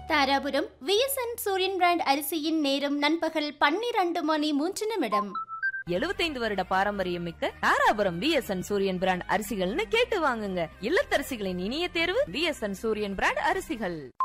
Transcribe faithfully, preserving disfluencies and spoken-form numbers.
Dharapuram VSN சூரியன் brand அரிசியின் நேரம் நண்பகல் பன்னிரண்டு மணி மூன்று நிமிடம். எழுபத்தைந்து வருட பாரம்பரியம் மிக்க தாராபுரம் விஎஸ்என் சூரியன் பிராண்ட் அரிசிகள்னு கேட்டு வாங்குங்க. இல்லத்தரசிகளின் இனிய தேர்வு விஎஸ்என் சூரியன் பிராண்ட் அரிசிகள்.